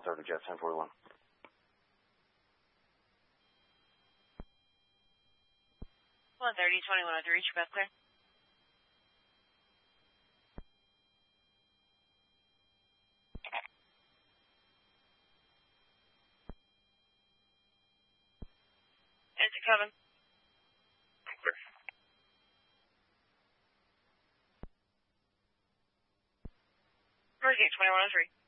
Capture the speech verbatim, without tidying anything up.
seven Jet ten forty-one. one thirty, twenty-one oh three, reach clear. Enter Coven. Clear. Emerging twenty-one oh three.